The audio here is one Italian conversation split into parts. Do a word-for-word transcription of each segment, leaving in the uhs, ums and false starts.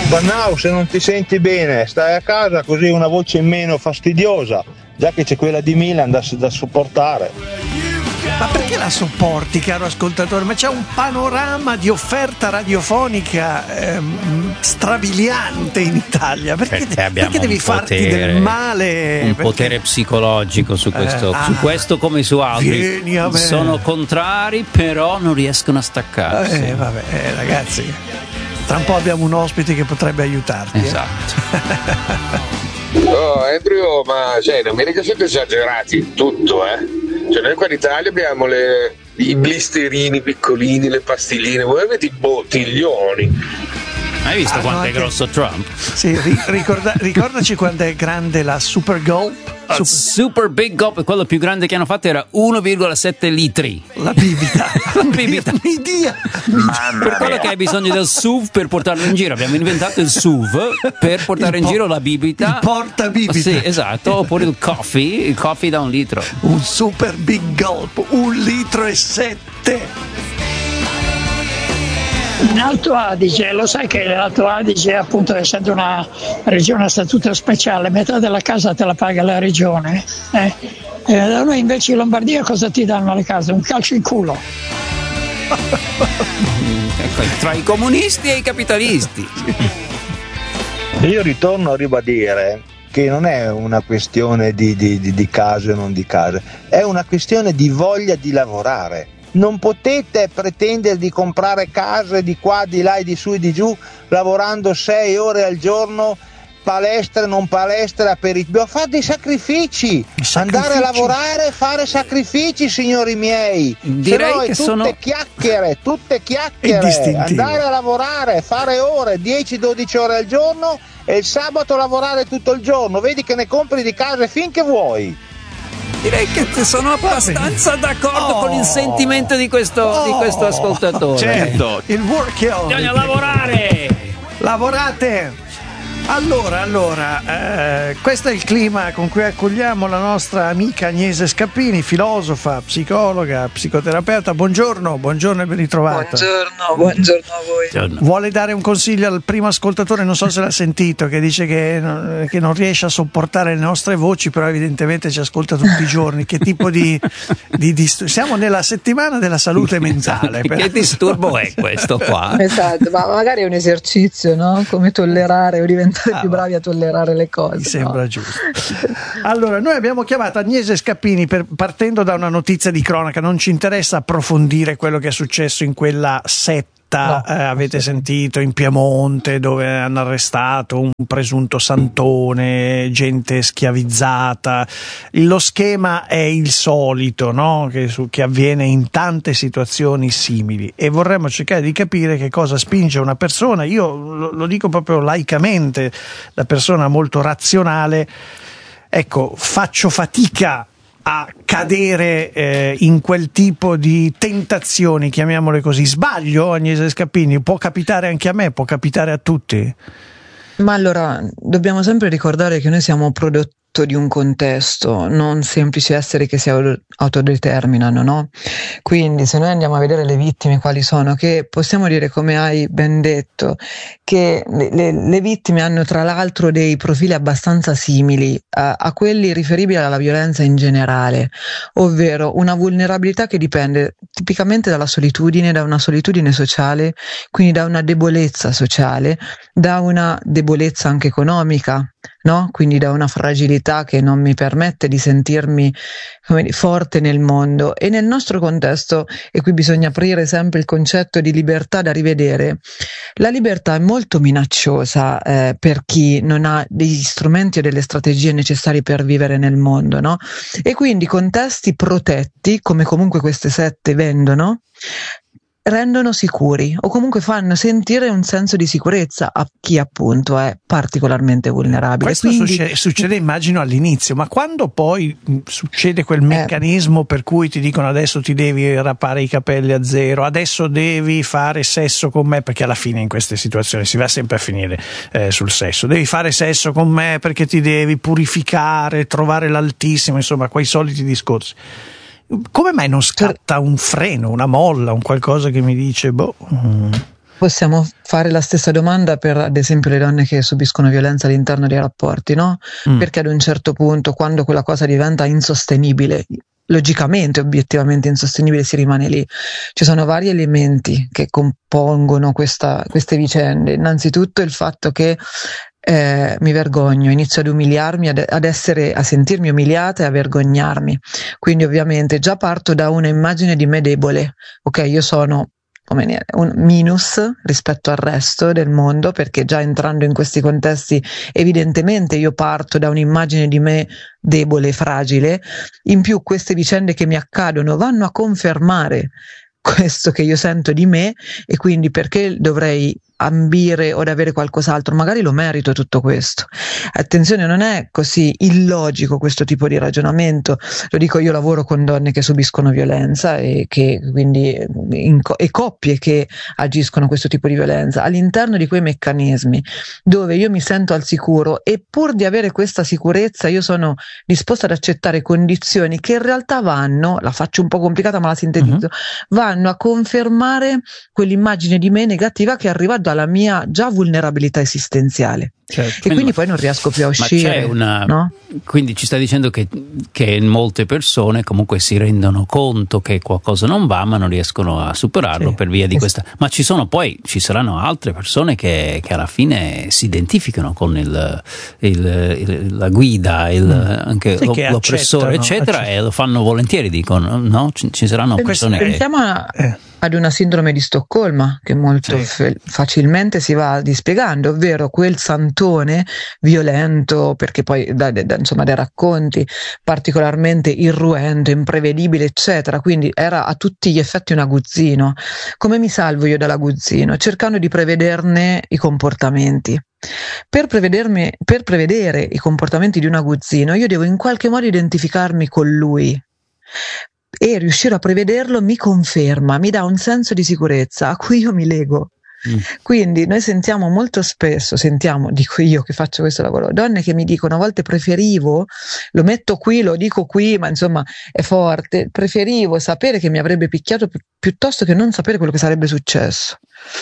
Bannau, se non ti senti bene, stai a casa, così una voce meno fastidiosa, già che c'è quella di Milan da, da supportare. Ma perché la sopporti, caro ascoltatore? Ma c'è un panorama di offerta radiofonica ehm, strabiliante in Italia. Perché, perché, perché devi farti potere, del male? Un perché... potere psicologico su questo, eh, ah, su questo come su altri. Vieni a me. Sono contrari, però non riescono a staccarsi. Eh, vabbè, eh, ragazzi, tra un po' abbiamo un ospite che potrebbe aiutarti. Esatto. Eh? Oh, Andrew, ma cioè, non mi dica siete esagerati in tutto, eh? Cioè, noi qua in Italia abbiamo le, i blisterini piccolini, le pastilline, voi avete i bottiglioni. Hai visto ah, quanto no, è grosso che... Trump? Sì, ricorda, ricordaci quando è grande la Super Gulp. Super, super Big Gulp, quello più grande che hanno fatto era uno virgola sette litri. La bibita. La bibita. Mi dia. Per quello che hai bisogno del S U V per portarlo in giro. Abbiamo inventato il S U V per portare il in po- giro la bibita. Il porta bibita. Sì, esatto. Oppure il coffee, il coffee da un litro. Un Super Big Gulp, un litro e sette. In Alto Adige, lo sai che l'Alto Adige, appunto, essendo una regione a statuto speciale, metà della casa te la paga la regione. Eh? Eh, da noi invece in Lombardia cosa ti danno alle case? Un calcio in culo. Tra i comunisti e i capitalisti. Io ritorno a ribadire che non è una questione di, di, di, di case o non di case, è una questione di voglia di lavorare. Non potete pretendere di comprare case di qua, di là e di su e di giù lavorando sei ore al giorno, palestre, non palestre, aperitivi. Dobbiamo fare dei sacrifici. sacrifici, andare a lavorare, fare sacrifici, signori miei. Direi se no è che tutte sono chiacchiere, tutte chiacchiere. Andare a lavorare, fare ore, dieci dodici ore al giorno e il sabato lavorare tutto il giorno. Vedi che ne compri di case finché vuoi. Direi che sono abbastanza d'accordo oh. con il sentimento di questo, oh. di questo ascoltatore. Certo, il work ethic. Bisogna lavorare. Lavorate. Allora, allora, eh, questo è il clima con cui accogliamo la nostra amica Agnese Scappini, filosofa, psicologa, psicoterapeuta. Buongiorno, buongiorno e ben ritrovata. Buongiorno, buongiorno a voi. Buongiorno. Vuole dare un consiglio al primo ascoltatore, non so se l'ha sentito, che dice che, che non riesce a sopportare le nostre voci, però evidentemente ci ascolta tutti i giorni. Che tipo di, di disturbo? Siamo nella settimana della salute mentale. Che per... disturbo è questo qua? Esatto, ma magari è un esercizio, no? Come tollerare o diventare ah, più bravi a tollerare le cose. Mi sembra no? giusto. Allora, noi abbiamo chiamato Agnese Scappini per, partendo da una notizia di cronaca. Non ci interessa approfondire quello che è successo in quella setta. No, eh, avete sentito in Piemonte dove hanno arrestato un presunto santone, gente schiavizzata. Lo schema è il solito, no? che, su, che avviene in tante situazioni simili, e vorremmo cercare di capire che cosa spinge una persona, io lo, lo dico proprio laicamente, da persona molto razionale, ecco, faccio fatica a cadere eh, in quel tipo di tentazioni, chiamiamole così. Sbaglio, Agnese Scappini? Può capitare anche a me, può capitare a tutti? Ma allora, dobbiamo sempre ricordare che noi siamo prodotto di un contesto, non semplici esseri che si autodeterminano, no? Quindi se noi andiamo a vedere le vittime quali sono, che possiamo dire, come hai ben detto, che le, le, le vittime hanno tra l'altro dei profili abbastanza simili a, a quelli riferibili alla violenza in generale, ovvero una vulnerabilità che dipende tipicamente dalla solitudine, da una solitudine sociale, quindi da una debolezza sociale, da una debolezza anche economica, no? Quindi da una fragilità che non mi permette di sentirmi, come dire, forte nel mondo. E nel nostro contesto, e qui bisogna aprire sempre il concetto di libertà da rivedere, la libertà è molto minacciosa eh, per chi non ha degli strumenti o delle strategie necessarie per vivere nel mondo, no? E quindi contesti protetti, come comunque queste sette vendono, rendono sicuri o comunque fanno sentire un senso di sicurezza a chi appunto è particolarmente vulnerabile. Questo Quindi, succede, succede immagino all'inizio, ma quando poi mh, succede quel meccanismo eh, per cui ti dicono adesso ti devi rapare i capelli a zero, adesso devi fare sesso con me, perché alla fine in queste situazioni si va sempre a finire eh, sul sesso, devi fare sesso con me perché ti devi purificare, trovare l'altissimo, insomma quei soliti discorsi. Come mai non scatta un freno, una molla, un qualcosa che mi dice boh? Possiamo fare la stessa domanda per, ad esempio, le donne che subiscono violenza all'interno dei rapporti, no? Mm. Perché ad un certo punto, quando quella cosa diventa insostenibile, logicamente, obiettivamente insostenibile, si rimane lì. Ci sono vari elementi che compongono questa, queste vicende. Innanzitutto il fatto che eh, mi vergogno, inizio ad umiliarmi, ad, ad essere, a sentirmi umiliata e a vergognarmi. Quindi ovviamente già parto da una immagine di me debole. Ok, io sono come dire, un minus rispetto al resto del mondo, perché già entrando in questi contesti evidentemente io parto da un'immagine di me debole, fragile. In più queste vicende che mi accadono vanno a confermare questo che io sento di me, e quindi perché dovrei ambire o ad avere qualcos'altro? Magari lo merito tutto questo. Attenzione, non è così illogico questo tipo di ragionamento. Lo dico, io lavoro con donne che subiscono violenza e che quindi in co- e coppie che agiscono questo tipo di violenza. All'interno di quei meccanismi dove io mi sento al sicuro, e pur di avere questa sicurezza io sono disposta ad accettare condizioni che in realtà vanno, la faccio un po' complicata ma la sintetizzo, uh-huh. vanno a confermare quell'immagine di me negativa che arriva dalla mia già vulnerabilità esistenziale. Certo. E quindi, quindi poi non riesco più a uscire. Ma c'è una, no? Quindi ci stai dicendo che, che molte persone comunque si rendono conto che qualcosa non va, ma non riescono a superarlo, sì, per via di questa. Ma ci sono poi, ci saranno altre persone che, che alla fine si identificano con il, il, il la guida, il, mm. anche sì, l'oppressore, eccetera, accettano. E lo fanno volentieri, dicono, no? Ci, ci saranno persone che. Pensiamo a, eh. ad una sindrome di Stoccolma che molto sì. f- facilmente si va dispiegando, ovvero quel santone violento, perché poi da, da, insomma dai racconti particolarmente irruento, imprevedibile, eccetera, quindi era a tutti gli effetti un aguzzino. Come mi salvo io dall'aguzzino? Cercando di prevederne i comportamenti. Per, prevedermi, per prevedere i comportamenti di un aguzzino io devo in qualche modo identificarmi con lui, e riuscire a prevederlo mi conferma, mi dà un senso di sicurezza a cui io mi lego. Mm. Quindi noi sentiamo molto spesso, sentiamo, dico io che faccio questo lavoro, donne che mi dicono a volte preferivo, lo metto qui, lo dico qui, ma insomma è forte, preferivo sapere che mi avrebbe picchiato pi- piuttosto che non sapere quello che sarebbe successo.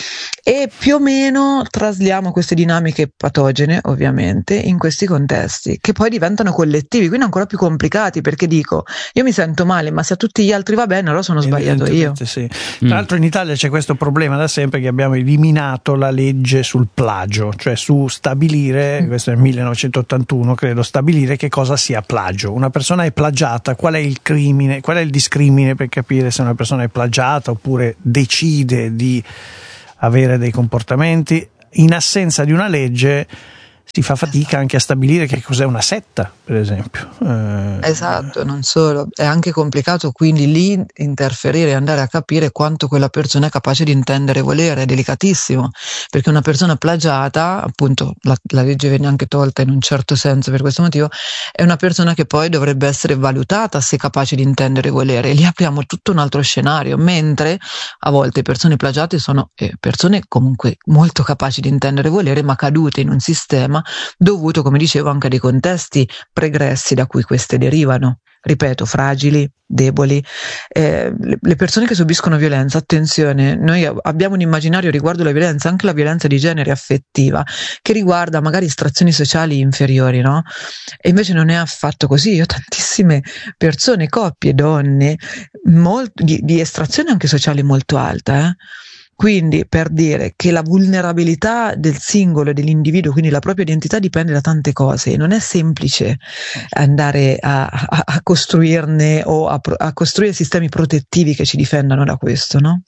E più o meno trasliamo queste dinamiche patogene, ovviamente, in questi contesti, che poi diventano collettivi, quindi ancora più complicati, perché dico, io mi sento male, ma se a tutti gli altri va bene, allora sono sbagliato io. Sì. Tra l'altro in Italia c'è questo problema da sempre, che abbiamo eliminato la legge sul plagio, cioè su stabilire, mm. questo è il millenovecentottantuno, credo, stabilire che cosa sia plagio. Una persona è plagiata, qual è il crimine, qual è il discrimine per capire se una persona è plagiata oppure decide di avere dei comportamenti. In assenza di una legge si fa fatica anche a stabilire che cos'è una setta, per esempio. Eh, esatto, non solo, è anche complicato quindi lì interferire e andare a capire quanto quella persona è capace di intendere e volere, è delicatissimo, perché una persona plagiata, appunto la, la legge viene anche tolta in un certo senso per questo motivo, è una persona che poi dovrebbe essere valutata se capace di intendere e volere, e lì apriamo tutto un altro scenario, mentre a volte persone plagiate sono eh, persone comunque molto capaci di intendere e volere, ma cadute in un sistema dovuto, come dicevo, anche a dei contesti pregressi da cui queste derivano, ripeto, fragili, deboli. Eh, le, le persone che subiscono violenza, attenzione, noi abbiamo un immaginario riguardo la violenza, anche la violenza di genere affettiva, che riguarda magari estrazioni sociali inferiori, no? E invece non è affatto così. Io ho tantissime persone, coppie, donne, molto, di, di estrazione anche sociale molto alta, eh? Quindi, per dire che la vulnerabilità del singolo e dell'individuo, quindi la propria identità, dipende da tante cose. Non è semplice andare a, a, a costruirne o a, a costruire sistemi protettivi che ci difendano da questo, no?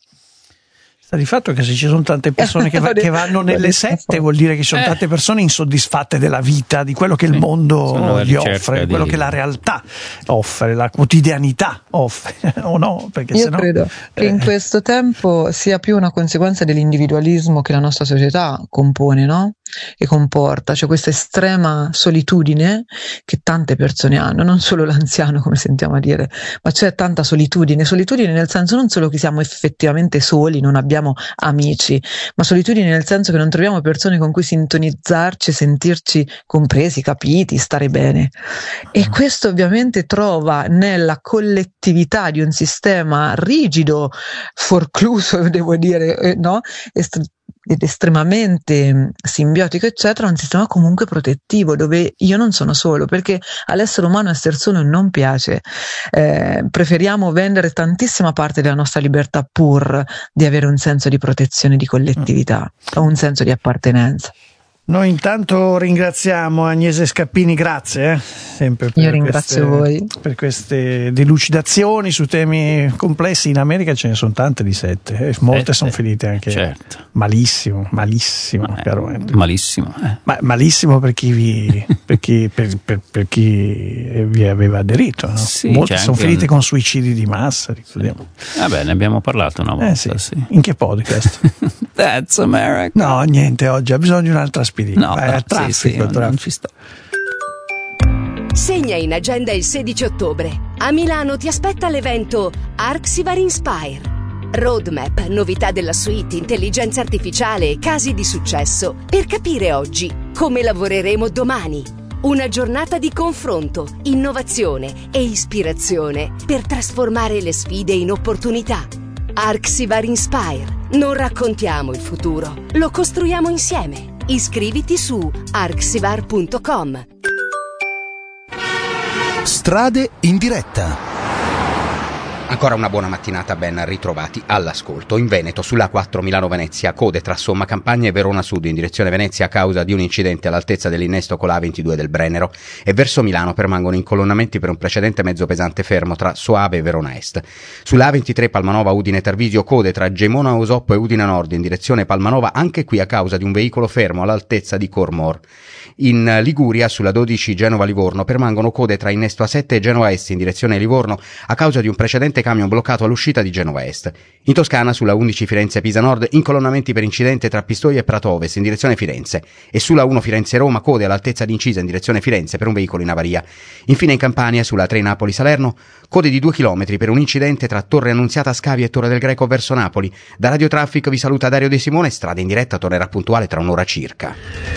Sta di fatto che se ci sono tante persone che, va, che vanno nelle sette, vuol dire che ci sono tante persone insoddisfatte della vita, di quello che il mondo gli offre, di quello che la realtà offre, la quotidianità offre, o no? Perché io sennò, credo che eh. in questo tempo sia più una conseguenza dell'individualismo che la nostra società compone, no? E comporta, cioè questa estrema solitudine che tante persone hanno, non solo l'anziano come sentiamo a dire, ma c'è tanta solitudine, solitudine nel senso non solo che siamo effettivamente soli, non abbiamo amici, ma solitudine nel senso che non troviamo persone con cui sintonizzarci, sentirci compresi, capiti, stare bene. E questo ovviamente trova nella collettività di un sistema rigido, forcluso, devo dire, no? Est- ed estremamente simbiotico eccetera, un sistema comunque protettivo dove io non sono solo, perché all'essere umano essere solo non piace. Eh, preferiamo vendere tantissima parte della nostra libertà pur di avere un senso di protezione, di collettività o un senso di appartenenza. Noi intanto ringraziamo Agnese Scappini, grazie eh, sempre per Io ringrazio queste, voi per queste delucidazioni su temi complessi. In America ce ne sono tante di sette, eh, molte eh, sono finite anche certo. malissimo, malissimo, eh, caro malissimo, eh. Ma, malissimo per chi vi, per chi, per, per, per chi vi aveva aderito, no? Sì, molte sono finite un... con suicidi di massa, ricordiamo. Vabbè, ne abbiamo parlato una volta. Eh sì. Sì. In che podcast? That's America. No, niente, oggi ha bisogno di un'altra spirita. No, Vai, no, traffico, sì, sì, traffico. non ci sta. Segna in agenda il sedici ottobre. A Milano ti aspetta l'evento Arxivar Inspire. Roadmap, novità della suite, intelligenza artificiale e casi di successo per capire oggi come lavoreremo domani. Una giornata di confronto, innovazione e ispirazione per trasformare le sfide in opportunità. Arxivar Inspire. Non raccontiamo il futuro, lo costruiamo insieme. Iscriviti su arxivar punto com. Strade in diretta. Ancora una buona mattinata, ben ritrovati all'ascolto. In Veneto, sulla A quattro Milano-Venezia, code tra Somma Campagna e Verona Sud in direzione Venezia a causa di un incidente all'altezza dell'innesto con la A ventidue del Brennero, e verso Milano permangono incolonnamenti per un precedente mezzo pesante fermo tra Soave e Verona Est. Sulla A ventitré Palmanova Udine Tarvisio, code tra Gemona Osoppo e Udine Nord in direzione Palmanova, anche qui a causa di un veicolo fermo all'altezza di Cormor. In Liguria, sulla dodici Genova-Livorno, permangono code tra innesto A sette e Genova Est in direzione Livorno a causa di un precedente camion bloccato all'uscita di Genova Est. In Toscana, sulla undici Firenze-Pisa Nord, incolonnamenti per incidente tra Pistoia e Prato Ovest in direzione Firenze, e sulla uno Firenze-Roma, code all'altezza di Incisa in direzione Firenze per un veicolo in avaria. Infine in Campania, sulla tre Napoli-Salerno, code di due chilometri per un incidente tra Torre Annunziata Scavi e Torre del Greco verso Napoli. Da Radio Traffic vi saluta Dario De Simone. Strada in diretta tornerà puntuale tra un'ora circa.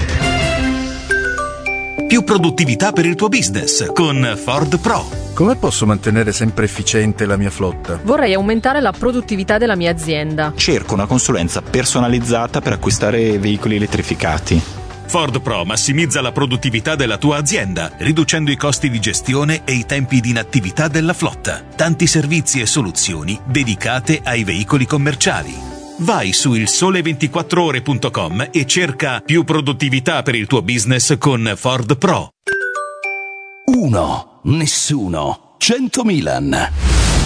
Più produttività per il tuo business con Ford Pro. Come posso mantenere sempre efficiente la mia flotta? Vorrei aumentare la produttività della mia azienda. Cerco una consulenza personalizzata per acquistare veicoli elettrificati. Ford Pro massimizza la produttività della tua azienda, riducendo i costi di gestione e i tempi di inattività della flotta. Tanti servizi e soluzioni dedicate ai veicoli commerciali. Vai su il sole ventiquattro ore punto com e cerca più produttività per il tuo business con Ford Pro. Uno, nessuno, cento Milan.